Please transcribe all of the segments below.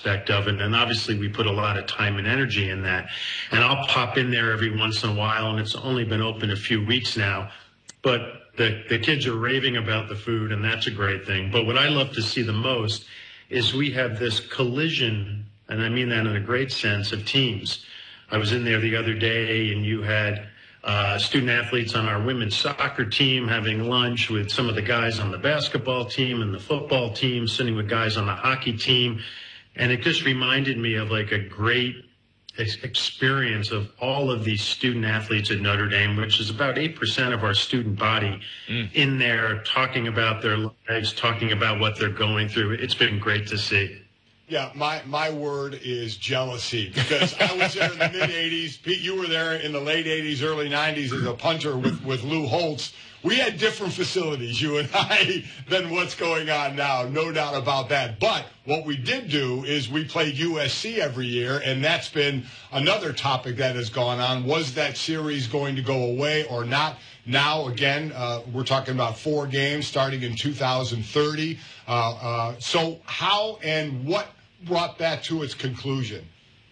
aspect of it. And obviously we put a lot of time and energy in that. And I'll pop in there every once in a while, and it's only been open a few weeks now. But the kids are raving about the food, and that's a great thing. But what I love to see the most is we have this collision, and I mean that in a great sense, of teams. I was in there the other day, and you had student athletes on our women's soccer team having lunch with some of the guys on the basketball team and the football team, sitting with guys on the hockey team. And it just reminded me of like a great experience of all of these student athletes at Notre Dame, which is about 8% of our student body in there, talking about their lives, talking about what they're going through. It's been great to see. Yeah, my word is jealousy, because I was there in the mid-'80s. Pete, you were there in the late 80s, early 90s as a punter with Lou Holtz. We had different facilities, you and I, than what's going on now, no doubt about that. But what we did do is we played USC every year, and that's been another topic that has gone on. Was that series going to go away or not? Now, again, we're talking about 4 games starting in 2030. So how and what brought that to its conclusion?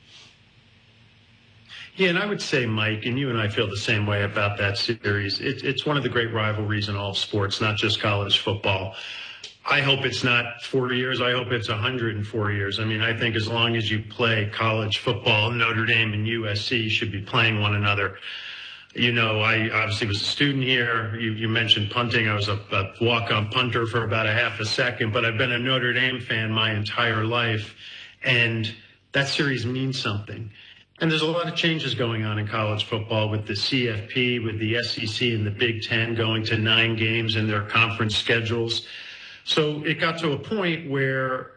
Yeah, and I would say, Mike, and you and I feel the same way about that series. It's one of the great rivalries in all sports, not just college football. I hope it's not 4 years. I hope it's 104 years. I mean, I think as long as you play college football, Notre Dame and USC should be playing one another. You know, I obviously was a student here. You mentioned punting. I was a walk-on punter for about a half a second, but I've been a Notre Dame fan my entire life, and that series means something. And there's a lot of changes going on in college football with the CFP, with the SEC and the Big Ten going to 9 games in their conference schedules. So it got to a point where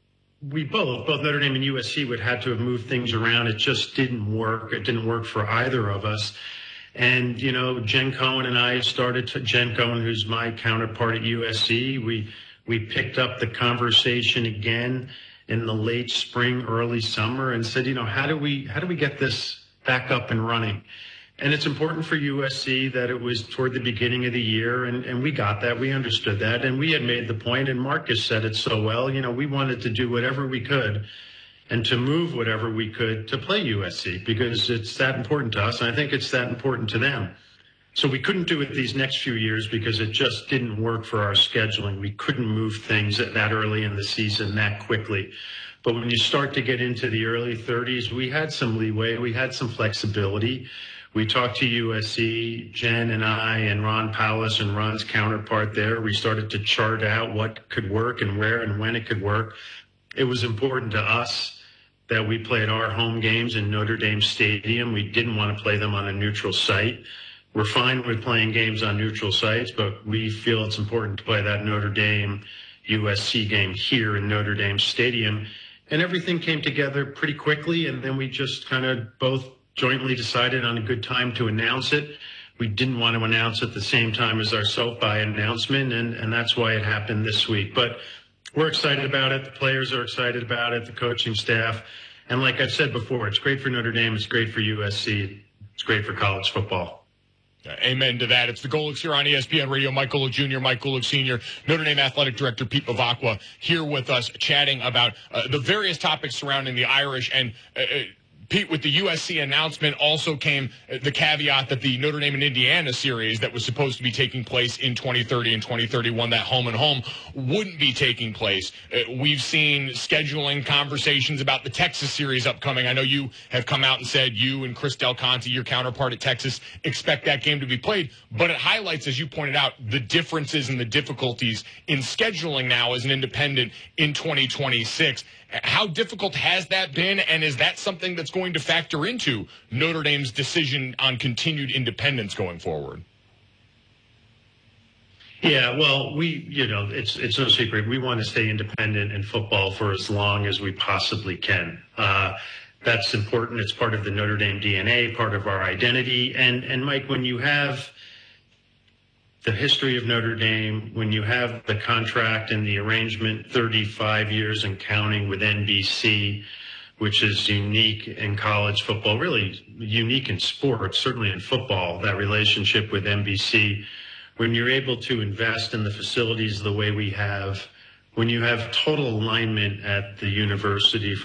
we both Notre Dame and USC would have to have moved things around. It just didn't work. It didn't work for either of us. And, you know, Jen Cohen and I Jen Cohen, who's my counterpart at USC, we picked up the conversation again in the late spring, early summer, and said, you know, how do we get this back up and running? And it's important for USC that it was toward the beginning of the year, and we got that. We understood that, and we had made the point, and Marcus said it so well, you know, we wanted to do whatever we could and to move whatever we could to play USC, because it's that important to us, and I think it's that important to them. So we couldn't do it these next few years because it just didn't work for our scheduling. We couldn't move things that early in the season that quickly. But when you start to get into the early 30s, we had some leeway. We had some flexibility. We talked to USC, Jen and I, and Ron Powlis and Ron's counterpart there. We started to chart out what could work and where and when it could work. It was important to us that we played our home games in Notre Dame Stadium. We didn't want to play them on a neutral site. We're fine with playing games on neutral sites, but we feel it's important to play that Notre Dame USC game here in Notre Dame Stadium. And everything came together pretty quickly, and then we just kind of both jointly decided on a good time to announce it. We didn't want to announce at the same time as our SoFi announcement, and that's why it happened this week. But we're excited about it. The players are excited about it, the coaching staff. And like I've said before, it's great for Notre Dame. It's great for USC. It's great for college football. Amen to that. It's the Golics here on ESPN Radio. Mike Golic Jr., Mike Golic Sr., Notre Dame Athletic Director Pete Bevacqua here with us chatting about the various topics surrounding the Irish. And Pete, with the USC announcement also came the caveat that the Notre Dame and Indiana series that was supposed to be taking place in 2030 and 2031, that home and home, wouldn't be taking place. We've seen scheduling conversations about the Texas series upcoming. I know you have come out and said you and Chris Del Conte, your counterpart at Texas, expect that game to be played. But it highlights, as you pointed out, the differences and the difficulties in scheduling now as an independent in 2026. How difficult has that been, and is that something that's going to factor into Notre Dame's decision on continued independence going forward? Yeah, well, it's no secret. We want to stay independent in football for as long as we possibly can. That's important. It's part of the Notre Dame DNA, part of our identity. And Mike, when you have the history of Notre Dame, when you have the contract and the arrangement, 35 years and counting with NBC, which is unique in college football, really unique in sports, certainly in football, that relationship with NBC, when you're able to invest in the facilities the way we have, when you have total alignment at the university